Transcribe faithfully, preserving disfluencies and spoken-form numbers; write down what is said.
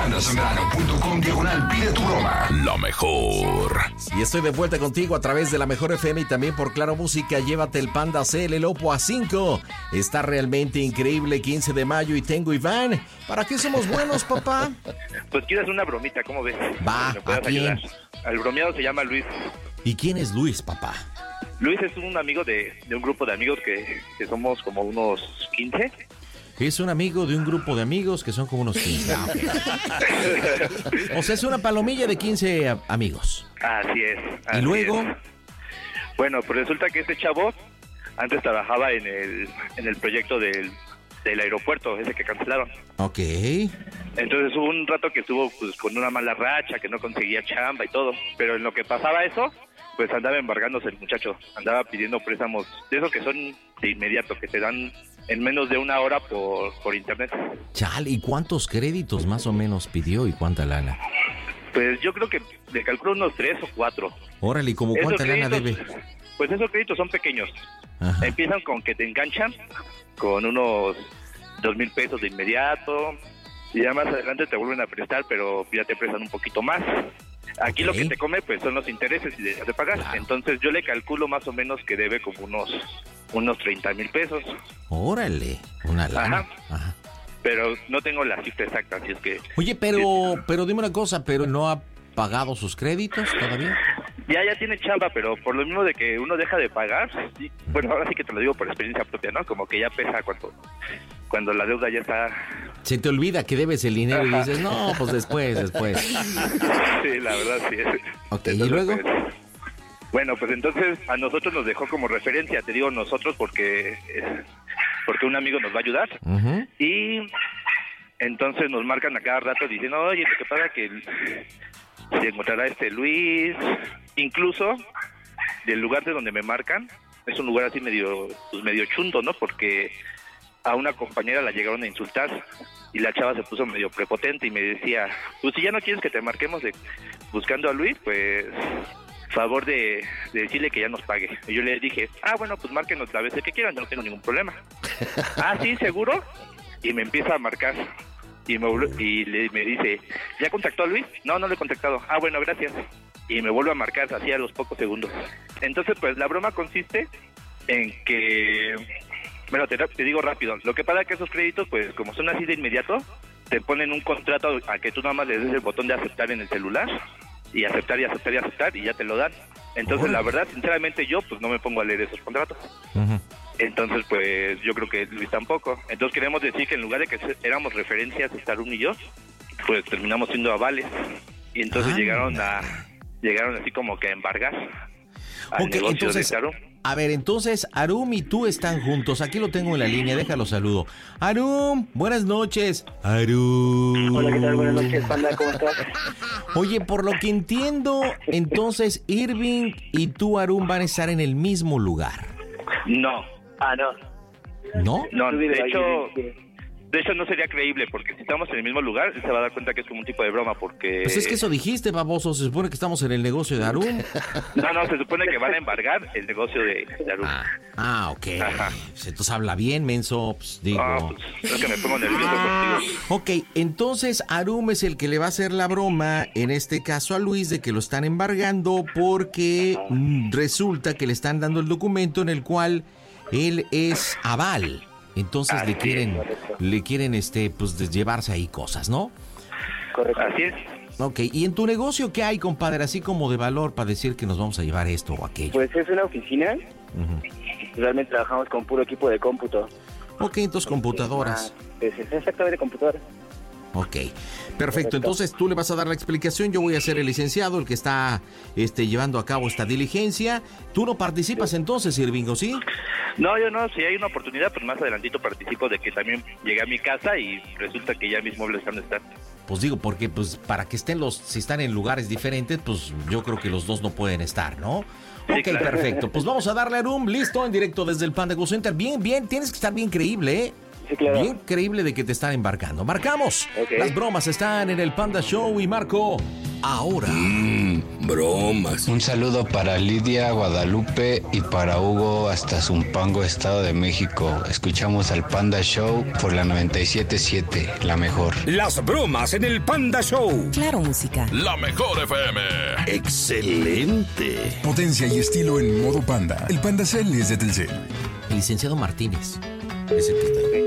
pandasambrano.com diagonal pide tu broma. La mejor. Y estoy de vuelta contigo a través de la Mejor F M y también por Claro Música. Llévate el Panda C L, el Oppo A cinco. Está realmente increíble. quince de mayo y tengo Iván. ¿Para qué somos buenos, papá? Pues quiero hacer una bromita, ¿cómo ves? Va, ¿Me puedes ¿a quién? ayudar? El bromeado se llama Luis. ¿Y quién es Luis, papá? Luis es un amigo de, de un grupo de amigos que, que somos como unos quince. Es un amigo de un grupo de amigos que son como unos quince. Ah, okay. O sea, es una palomilla de quince a- amigos. Así es. Así ¿Y luego? es. Bueno, pues resulta que este chavo antes trabajaba en el, en el proyecto del, del aeropuerto, ese que cancelaron. Ok. Entonces hubo un rato que estuvo pues, con una mala racha, que no conseguía chamba y todo. Pero en lo que pasaba eso, pues andaba embargándose el muchacho. Andaba pidiendo préstamos de esos que son de inmediato, que te dan en menos de una hora por, por internet. Chale, ¿y cuántos créditos más o menos pidió y cuánta lana? Pues yo creo que le calculo unos tres o cuatro. Órale, ¿y como Esos cuánta lana créditos, debe? Pues esos créditos son pequeños. Ajá. Empiezan con que te enganchan con unos dos mil pesos de inmediato y ya más adelante te vuelven a prestar, pero ya te prestan un poquito más. Aquí Ok. lo que te come pues son los intereses y dejas de pagar. Claro. Entonces yo le calculo más o menos que debe como unos unos treinta mil pesos. Órale, una lana. Ajá. Ajá. Pero no tengo la cifra exacta, así es que... Oye, pero, pero dime una cosa, ¿pero no ha pagado sus créditos todavía? Ya, ya tiene chamba, pero por lo mismo de que uno deja de pagar, sí, bueno, ahora sí que te lo digo por experiencia propia, ¿no? Como que ya pesa cuando, cuando la deuda ya está... Se te olvida que debes el dinero y Ajá. dices, no, pues después, después. Sí, la verdad, sí. Ok, ¿y Entonces, luego? pues, bueno, pues entonces a nosotros nos dejó como referencia, te digo nosotros porque, eh, porque un amigo nos va a ayudar. Ujú. Y entonces nos marcan a cada rato diciendo, oye, lo que pasa que se encontrará este Luis. Incluso del lugar de donde me marcan, es un lugar así medio, pues medio chundo, ¿no? Porque a una compañera la llegaron a insultar y la chava se puso medio prepotente y me decía, pues si ya no quieres que te marquemos de, buscando a Luis, pues favor de, de decirle que ya nos pague. Y yo le dije, ah, bueno, pues márquenos la vez que quieran, no tengo ningún problema. Ah, sí, ¿seguro? Y me empieza a marcar y me, vuelve- y le, me dice, ¿ya contactó a Luis? No, no le he contactado. Ah, bueno, gracias. Y me vuelve a marcar así a los pocos segundos. Entonces, pues la broma consiste en que, bueno, te, te digo rápido, lo que pasa es que esos créditos, pues como son así de inmediato, te ponen un contrato a que tú nada más le des el botón de aceptar en el celular y aceptar y aceptar y aceptar y ya te lo dan. Entonces, la verdad, sinceramente yo pues no me pongo a leer esos contratos. Ujú. Entonces, pues yo creo que Luis tampoco. Entonces queremos decir que en lugar de que se- éramos referencias Starun y yo, pues terminamos siendo avales. Y entonces Ah. llegaron a llegaron así como que a embargar al Ok, negocio entonces, de Starun. a ver, entonces Arum y tú están juntos. Aquí lo tengo en la línea, déjalo saludo. Arum, buenas noches. Arum. Hola, ¿qué tal? Buenas noches, Panda, ¿cómo estás? Oye, por lo que entiendo, entonces Irving y tú, Arum, van a estar en el mismo lugar, No, Ah, no. ¿no? no, Tú de vives ahí, hecho, de- de hecho no sería creíble porque si estamos en el mismo lugar, él se va a dar cuenta que es como un tipo de broma porque... Pues es que eso dijiste, baboso. Se supone que estamos en el negocio de Arum. No, no, se supone que van a embargar el negocio de Starun. Ah, ah, ok. Ajá. Pues entonces habla bien, menso. Pues digo. Ah, pues es que me pongo nervioso contigo. Ok, entonces Arum es el que le va a hacer la broma, en este caso a Luis, de que lo están embargando porque mm, resulta que le están dando el documento en el cual él es aval. Entonces Así le es, quieren, correcto. le quieren este, pues de- llevarse ahí cosas, ¿no? Correcto. Así es. Ok, ¿y en tu negocio qué hay, compadre? Así como de valor para decir que nos vamos a llevar esto o aquello. Pues es una oficina. Ujú. Realmente trabajamos con puro equipo de cómputo. Ok, entonces computadoras. Ah, pues es exactamente computadoras. Ok, perfecto. Entonces tú le vas a dar la explicación. Yo voy a ser el licenciado, el que está este, llevando a cabo esta diligencia. Tú no participas entonces, Irvingo, ¿sí? No, yo no, si hay una oportunidad, pues más adelantito participo de que también llegué a mi casa y resulta que ya mis muebles están están. Pues digo, porque pues para que estén los, si están en lugares diferentes, pues yo creo que los dos no pueden estar, ¿no? Sí, Ok, claro. perfecto. Pues vamos a darle a Arum, listo, en directo desde el Panda Go Center. Bien, bien, tienes que estar bien creíble, ¿eh? Sí, claro. Bien creíble de que te están embarcando. Marcamos. Ok. Las bromas están en el Panda Show y Marco. Ahora. Mmm, bromas. Un saludo para Lidia, Guadalupe y para Hugo hasta Zumpango, Estado de México. Escuchamos al Panda Show por la noventa y siete punto siete, la mejor. Las bromas en el Panda Show. Claro, música. La mejor F M. Excelente. Potencia y estilo en modo Panda. El Panda Cell es de Telcel. El licenciado Martínez es el que está ahí.